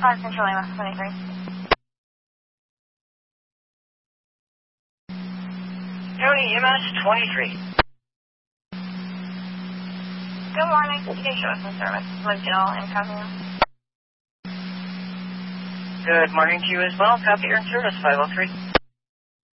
5 Central Lima, 23. County EMS 23. Good morning. You can show us some service. Miguel and Covington. Good morning to you as well. Copy your service 503.